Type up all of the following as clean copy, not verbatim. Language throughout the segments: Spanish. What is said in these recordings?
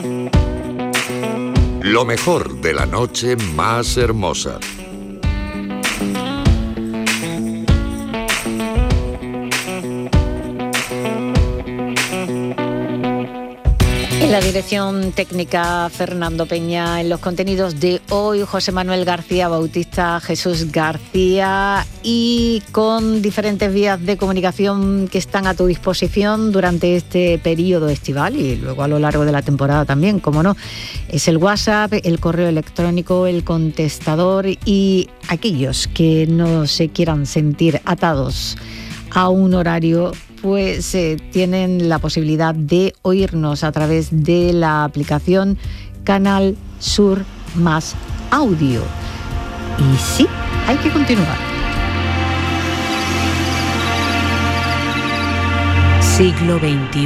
Lo mejor de la noche más hermosa. En la dirección técnica Fernando Peña, en los contenidos de hoy José Manuel García Bautista, Jesús García, y con diferentes vías de comunicación que están a tu disposición durante este periodo estival y luego a lo largo de la temporada también, como no. Es el WhatsApp, el correo electrónico, el contestador, y aquellos que no se quieran sentir atados a un horario, pues tienen la posibilidad de oírnos a través de la aplicación Canal Sur Más Audio. Y sí, hay que continuar. Siglo XXI.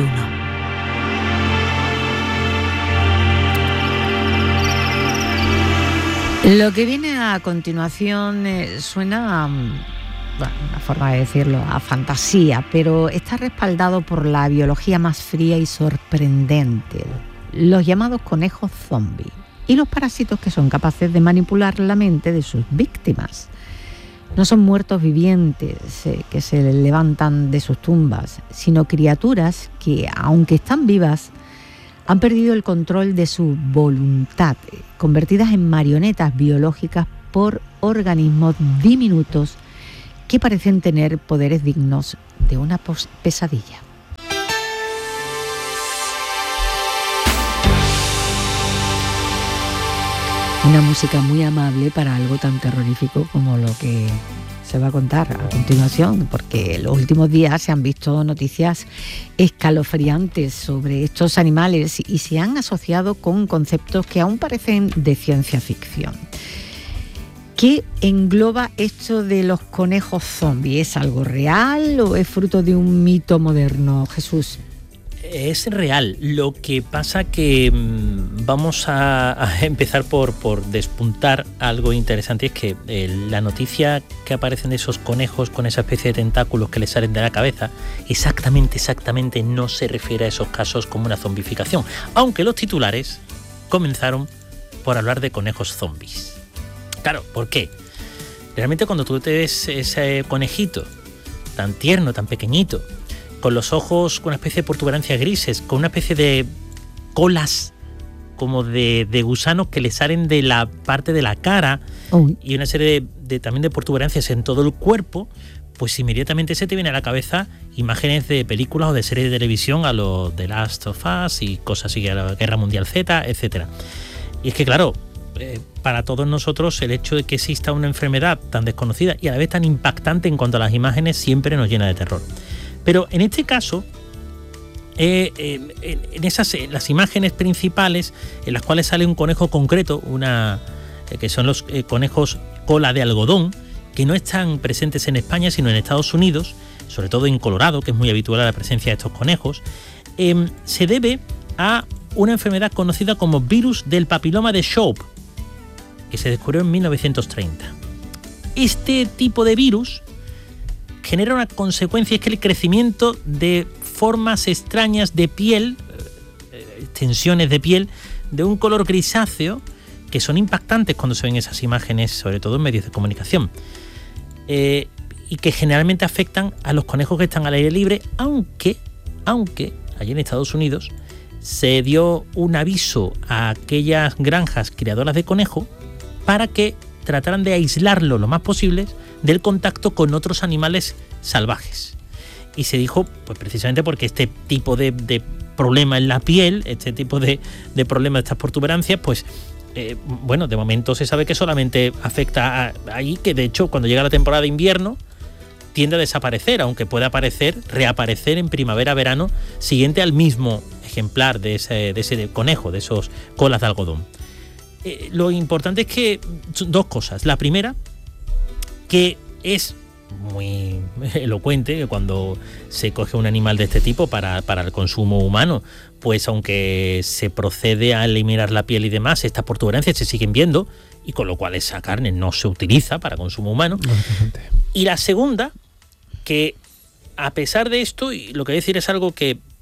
Lo que viene a continuación suena, bueno, una forma de decirlo, a fantasía, pero está respaldado por la biología más fría y sorprendente, los llamados conejos zombi y los parásitos que son capaces de manipular la mente de sus víctimas. No son muertos vivientes que se levantan de sus tumbas, sino criaturas que, aunque están vivas, han perdido el control de su voluntad, convertidas en marionetas biológicas por organismos diminutos que parecen tener poderes dignos de una pesadilla. Una música muy amable para algo tan terrorífico como lo que se va a contar a continuación, porque en los últimos días se han visto noticias escalofriantes sobre estos animales y se han asociado con conceptos que aún parecen de ciencia ficción. ¿Qué engloba esto de los conejos zombies? ¿Es algo real o es fruto de un mito moderno, Jesús? Es real. Lo que pasa que vamos a empezar por despuntar algo interesante, es que la noticia que aparecen de esos conejos con esa especie de tentáculos que les salen de la cabeza exactamente no se refiere a esos casos como una zombificación, aunque los titulares comenzaron por hablar de conejos zombies. Claro, ¿por qué? Realmente cuando tú te ves ese conejito tan tierno, tan pequeñito, con los ojos con una especie de protuberancias grises, con una especie de colas como de gusanos que le salen de la parte de la cara, y una serie también de protuberancias en todo el cuerpo, pues inmediatamente se te viene a la cabeza imágenes de películas o de series de televisión a lo The Last of Us y cosas así, a la Guerra Mundial Z, etc. Y es que claro, para todos nosotros el hecho de que exista una enfermedad tan desconocida y a la vez tan impactante en cuanto a las imágenes siempre nos llena de terror. Pero en este caso, en las imágenes principales en las cuales sale un conejo concreto, que son los conejos cola de algodón, que no están presentes en España sino en Estados Unidos, sobre todo en Colorado, que es muy habitual la presencia de estos conejos, se debe a una enfermedad conocida como virus del papiloma de Shope, que se descubrió en 1930. Este tipo de virus genera una consecuencia, es que el crecimiento de formas extrañas de piel, extensiones de piel de un color grisáceo, que son impactantes cuando se ven esas imágenes, sobre todo en medios de comunicación, y que generalmente afectan a los conejos que están al aire libre, aunque allí en Estados Unidos se dio un aviso a aquellas granjas criadoras de conejo para que trataran de aislarlo lo más posible del contacto con otros animales salvajes. Y se dijo, pues precisamente porque este tipo de problema en la piel, este tipo de problema de estas protuberancias, pues bueno, de momento se sabe que solamente afecta ahí, que de hecho cuando llega la temporada de invierno tiende a desaparecer, aunque puede reaparecer en primavera-verano siguiente al mismo ejemplar de ese conejo, de esos colas de algodón. Lo importante es que dos cosas. La primera, que es muy elocuente que cuando se coge un animal de este tipo para el consumo humano, pues aunque se procede a eliminar la piel y demás, estas protuberancias se siguen viendo, y con lo cual esa carne no se utiliza para consumo humano. Y la segunda, que a pesar de esto, y lo que voy a decir es algo que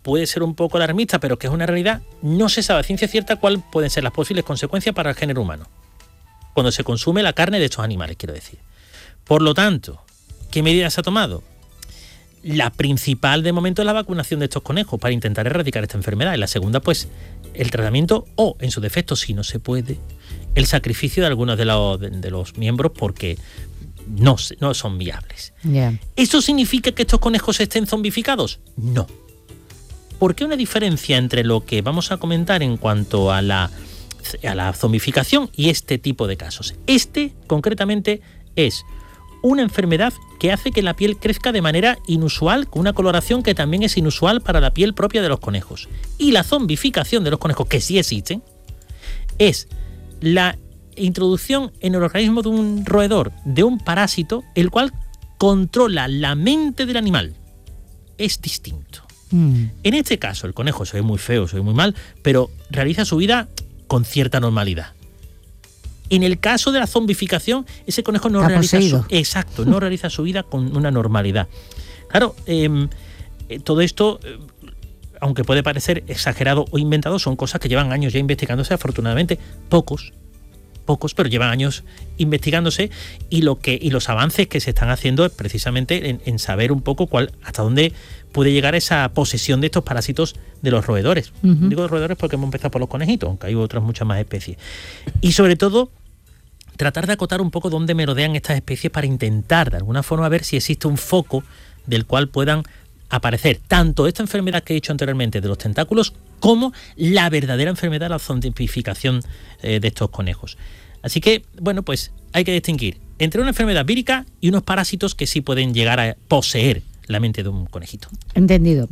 puede ser un poco alarmista, pero que es una realidad, no se sabe a ciencia cierta cuáles pueden ser las posibles consecuencias para el género humano cuando se consume la carne de estos animales, quiero decir. Por lo tanto, ¿qué medidas se ha tomado? La principal de momento es la vacunación de estos conejos para intentar erradicar esta enfermedad. Y la segunda, pues, el tratamiento o, en su defecto, si no se puede, el sacrificio de algunos de los miembros porque no son viables. Yeah. ¿Eso significa que estos conejos estén zombificados? No. ¿Por qué una diferencia entre lo que vamos a comentar en cuanto a la zombificación y este tipo de casos? Concretamente, es una enfermedad que hace que la piel crezca de manera inusual, con una coloración que también es inusual para la piel propia de los conejos. Y la zombificación de los conejos, que sí existen, es la introducción en el organismo de un roedor de un parásito, el cual controla la mente del animal. Es distinto. En este caso, el conejo se ve muy feo, se ve muy mal, pero realiza su vida con cierta normalidad. En el caso de la zombificación, ese conejo no realiza su vida con una normalidad. Claro, todo esto, aunque puede parecer exagerado o inventado, son cosas que llevan años ya investigándose, afortunadamente, pocos, pero llevan años investigándose, y los avances que se están haciendo es precisamente en saber un poco hasta dónde puede llegar esa posesión de estos parásitos de los roedores. Uh-huh. Digo roedores porque hemos empezado por los conejitos, aunque hay otras muchas más especies. Y sobre todo, tratar de acotar un poco dónde merodean estas especies para intentar, de alguna forma, ver si existe un foco del cual puedan aparecer tanto esta enfermedad que he dicho anteriormente de los tentáculos, como la verdadera enfermedad, la zombificación de estos conejos. Así que, bueno, pues hay que distinguir entre una enfermedad vírica y unos parásitos que sí pueden llegar a poseer la mente de un conejito. Entendido.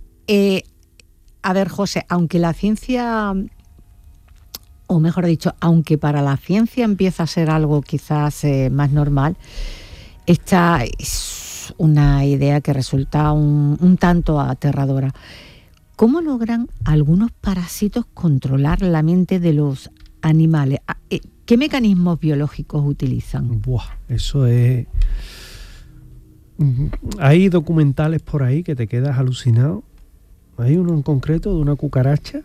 A ver, José, aunque la ciencia, o mejor dicho, aunque para la ciencia empieza a ser algo quizás más normal, esta es una idea que resulta un tanto aterradora. ¿Cómo logran algunos parásitos controlar la mente de los animales? ¿Qué mecanismos biológicos utilizan? Eso es... Hay documentales por ahí que te quedas alucinado. Hay uno en concreto de una cucaracha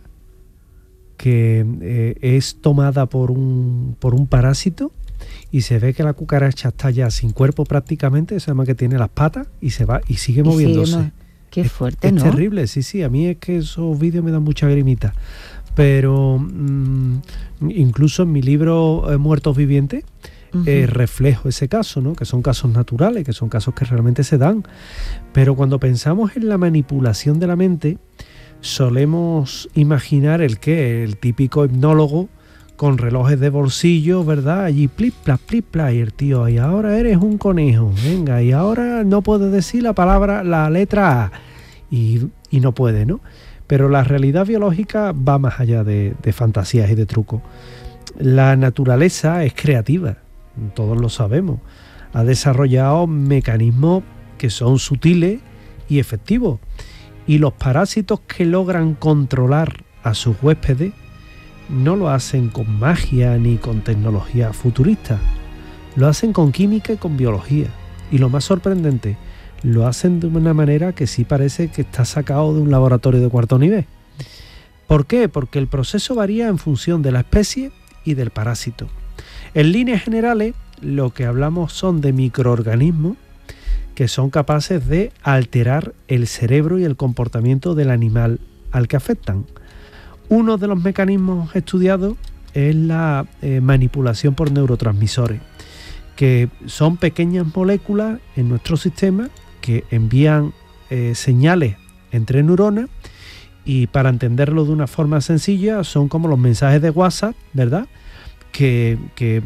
que es tomada por un parásito, y se ve que la cucaracha está ya sin cuerpo prácticamente, se llama que tiene las patas y se va y sigue moviéndose. Qué fuerte, ¿no? Es terrible, sí, a mí es que esos vídeos me dan mucha grimita. Pero incluso en mi libro Muertos Vivientes reflejo ese caso, ¿no? Que son casos naturales, que son casos que realmente se dan. Pero cuando pensamos en la manipulación de la mente, solemos imaginar el típico hipnólogo con relojes de bolsillo, ¿verdad? Allí plip, pla, y el tío, y ahora eres un conejo, venga, y ahora no puedes decir la letra A, y no puede, ¿no? Pero la realidad biológica va más allá de fantasías y de trucos. La naturaleza es creativa, todos lo sabemos. Ha desarrollado mecanismos que son sutiles y efectivos. Y los parásitos que logran controlar a sus huéspedes no lo hacen con magia ni con tecnología futurista. Lo hacen con química y con biología. Y lo más sorprendente, lo hacen de una manera que sí parece que está sacado de un laboratorio de cuarto nivel. ¿Por qué? Porque el proceso varía en función de la especie y del parásito. En líneas generales, lo que hablamos son de microorganismos que son capaces de alterar el cerebro y el comportamiento del animal al que afectan. Uno de los mecanismos estudiados es la manipulación por neurotransmisores, que son pequeñas moléculas en nuestro sistema que envían señales entre neuronas, y para entenderlo de una forma sencilla son como los mensajes de WhatsApp, ¿verdad? Que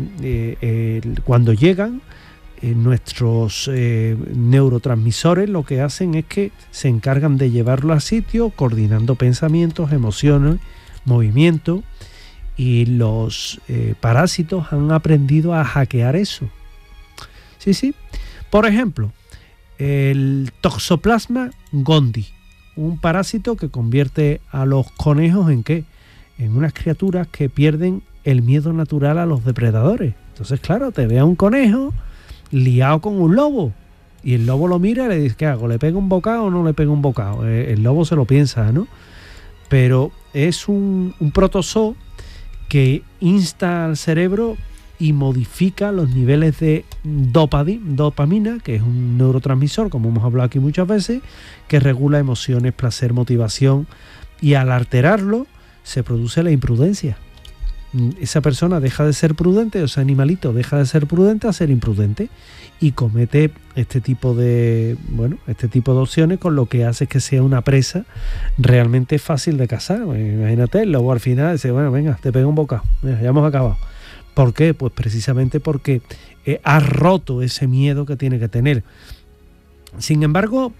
cuando llegan, nuestros neurotransmisores lo que hacen es que se encargan de llevarlo al sitio, coordinando pensamientos, emociones, movimientos, y los parásitos han aprendido a hackear eso. Sí. Por ejemplo, el Toxoplasma gondii, un parásito que convierte a los conejos ¿en qué? En unas criaturas que pierden el miedo natural a los depredadores. Entonces, claro, te ve a un conejo liado con un lobo Y el lobo lo mira y le dice, ¿qué hago? ¿Le pego un bocado o no le pego un bocado? El lobo se lo piensa, ¿no? Pero es un protozoo que insta al cerebro y modifica los niveles de dopamina, que es un neurotransmisor, como hemos hablado aquí muchas veces, que regula emociones, placer, motivación, y al alterarlo se produce la imprudencia. Esa persona deja de ser prudente, o ese animalito deja de ser prudente a ser imprudente y comete este tipo de opciones, con lo que hace que sea una presa realmente fácil de cazar. Imagínate, el lobo al final dice, bueno, venga, te pego un bocado, ya hemos acabado. ¿Por qué? Pues precisamente porque ha roto ese miedo que tiene que tener. Sin embargo,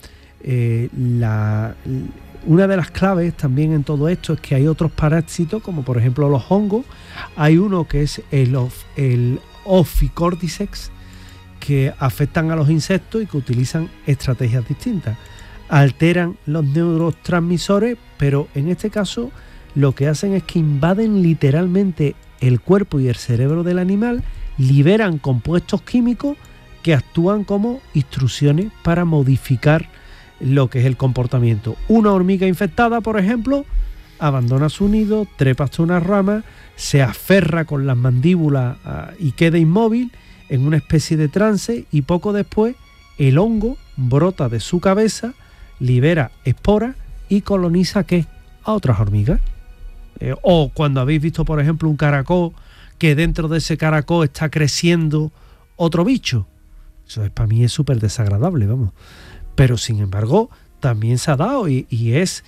una de las claves también en todo esto es que hay otros parásitos, como por ejemplo los hongos. Hay uno que es el Ophicordyceps, que afectan a los insectos y que utilizan estrategias distintas. Alteran los neurotransmisores, pero en este caso lo que hacen es que invaden literalmente el cuerpo y el cerebro del animal, liberan compuestos químicos que actúan como instrucciones para modificar lo que es el comportamiento. Una hormiga infectada, por ejemplo, abandona su nido, trepa hasta una rama, se aferra con las mandíbulas y queda inmóvil en una especie de trance, y poco después el hongo brota de su cabeza, libera esporas y coloniza ¿qué? A otras hormigas. O cuando habéis visto, por ejemplo, un caracol, que dentro de ese caracol está creciendo otro bicho. Eso para mí es súper desagradable, vamos. Pero sin embargo, también se ha dado y es